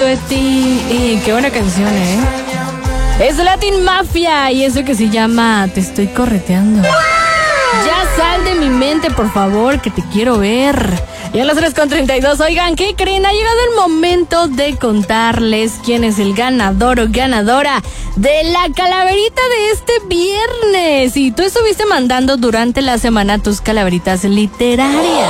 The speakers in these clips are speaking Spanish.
de ti. Qué buena canción, ¿eh? Es Latin Mafia y eso que se llama Te estoy correteando. Ya sal de mi mente, por favor, que te quiero ver. Y a las 3:32, oigan, ¿qué creen? Ha llegado el momento de contarles quién es el ganador o ganadora de la calaverita de este viernes. Y tú estuviste mandando durante la semana tus calaveritas literarias.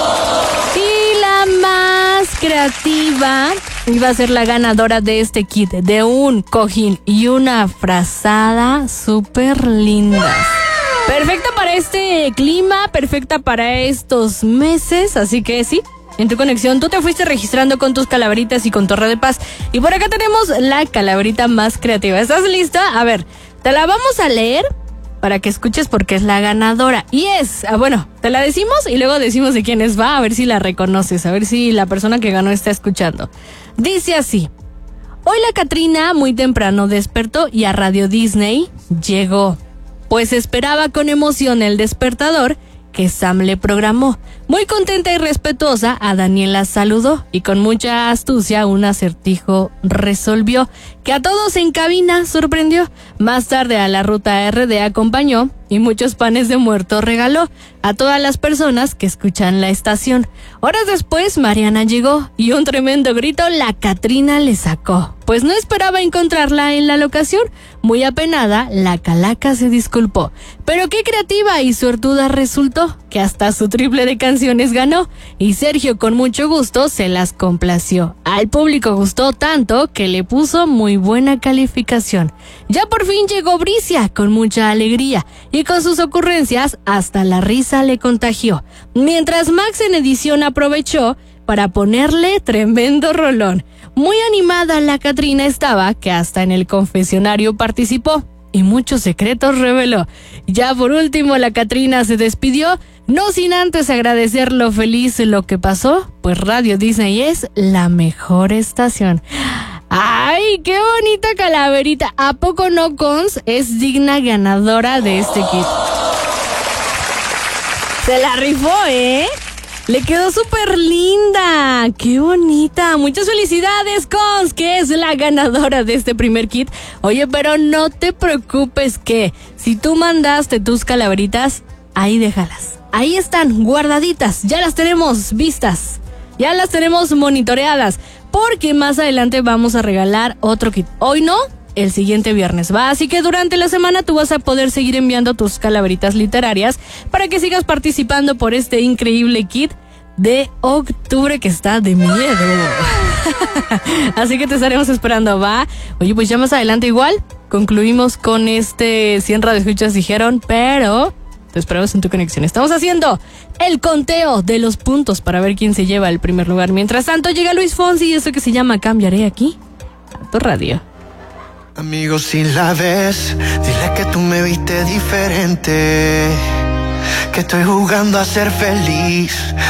Y la más creativa iba a ser la ganadora de este kit de un cojín y una frazada súper linda. Perfecta para este clima, perfecta para estos meses, así que sí, en tu conexión tú te fuiste registrando con tus calaveritas y con Torre de Paz. Y por acá tenemos la calaverita más creativa. ¿Estás lista? A ver, te la vamos a leer para que escuches porque es la ganadora. Y es, bueno, te la decimos y luego decimos de quién es, va, a ver si la reconoces, a ver si la persona que ganó está escuchando. Dice así: hoy la Catrina muy temprano despertó y a Radio Disney llegó, pues esperaba con emoción el despertador que Sam le programó. Muy contenta y respetuosa, a Daniela saludó y con mucha astucia un acertijo resolvió que a todos en cabina sorprendió. Más tarde a la ruta RD acompañó y muchos panes de muerto regaló a todas las personas que escuchan la estación. Horas después Mariana llegó y un tremendo grito la Catrina le sacó, pues no esperaba encontrarla en la locación. Muy apenada, la calaca se disculpó, pero qué creativa y suertuda resultó, que hasta su triple de canciones ganó, y Sergio con mucho gusto se las complació. Al público gustó tanto que le puso muy buena calificación. Ya por fin llegó Bricia con mucha alegría, y con sus ocurrencias hasta la risa le contagió, mientras Max en edición aprovechó para ponerle tremendo rolón. Muy animada la Catrina estaba, que hasta en el confesionario participó y muchos secretos reveló. Ya por último la Catrina se despidió, no sin antes agradecer lo feliz lo que pasó, pues Radio Disney es la mejor estación. ¡Ay, qué bonita calaverita! ¿A poco no, Cons? Es digna ganadora de este kit. Se la rifó, ¿eh? Le quedó súper linda. ¡Qué bonita! Muchas felicidades, Cons, que es la ganadora de este primer kit. Oye, pero no te preocupes que si tú mandaste tus calaveritas, ahí déjalas. Ahí están, guardaditas. Ya las tenemos vistas. Ya las tenemos monitoreadas. Porque más adelante vamos a regalar otro kit. Hoy no, el siguiente viernes, ¿va? Así que durante la semana tú vas a poder seguir enviando tus calaveritas literarias para que sigas participando por este increíble kit de octubre que está de miedo. Así que te estaremos esperando, ¿va? Oye, pues ya más adelante igual concluimos con este 100 radioescuchas dijeron, pero te esperamos en tu conexión. Estamos haciendo el conteo de los puntos para ver quién se lleva el primer lugar. Mientras tanto llega Luis Fonsi y eso que se llama Cambiaré aquí a tu radio. Amigo, si la ves, dile que tú me viste diferente, que estoy jugando a ser feliz,